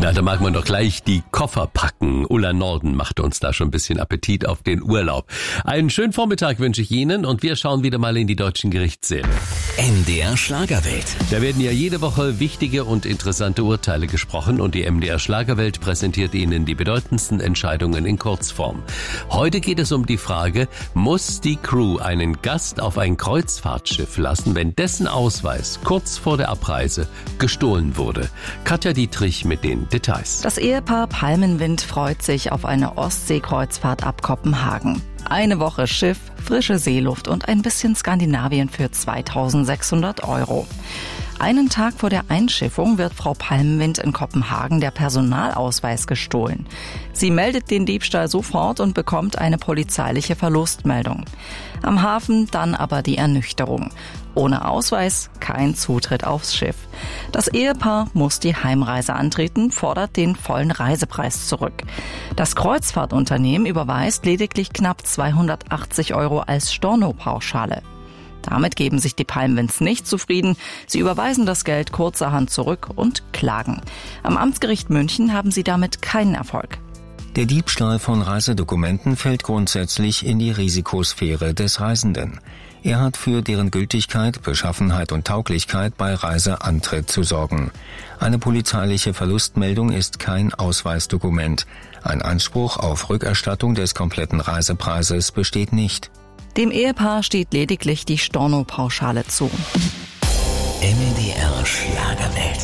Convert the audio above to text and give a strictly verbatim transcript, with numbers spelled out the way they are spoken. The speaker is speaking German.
Na, da mag man doch gleich die Koffer packen. Ulla Norden macht uns da schon ein bisschen Appetit auf den Urlaub. Einen schönen Vormittag wünsche ich Ihnen und wir schauen wieder mal in die deutschen Gerichtssäle. M D R Schlagerwelt. Da werden ja jede Woche wichtige und interessante Urteile gesprochen und die M D R Schlagerwelt präsentiert Ihnen die bedeutendsten Entscheidungen in Kurzform. Heute geht es um die Frage, muss die Crew einen Gast auf ein Kreuzfahrtschiff lassen, wenn dessen Ausweis kurz vor der Abreise gestohlen wurde? Katja Dietrich mit den Details. Das Ehepaar Palmenwind freut sich auf eine Ostseekreuzfahrt ab Kopenhagen. Eine Woche Schiff, frische Seeluft und ein bisschen Skandinavien für zweitausendsechshundert Euro. Einen Tag vor der Einschiffung wird Frau Palmenwind in Kopenhagen der Personalausweis gestohlen. Sie meldet den Diebstahl sofort und bekommt eine polizeiliche Verlustmeldung. Am Hafen dann aber die Ernüchterung. Ohne Ausweis kein Zutritt aufs Schiff. Das Ehepaar muss die Heimreise antreten, fordert den vollen Reisepreis zurück. Das Kreuzfahrtunternehmen überweist lediglich knapp zweihundertachtzig Euro als Stornopauschale. Damit geben sich die Palmenwinds nicht zufrieden. Sie überweisen das Geld kurzerhand zurück und klagen. Am Amtsgericht München haben sie damit keinen Erfolg. Der Diebstahl von Reisedokumenten fällt grundsätzlich in die Risikosphäre des Reisenden. Er hat für deren Gültigkeit, Beschaffenheit und Tauglichkeit bei Reiseantritt zu sorgen. Eine polizeiliche Verlustmeldung ist kein Ausweisdokument. Ein Anspruch auf Rückerstattung des kompletten Reisepreises besteht nicht. Dem Ehepaar steht lediglich die Stornopauschale zu. M D R Schlagerwelt.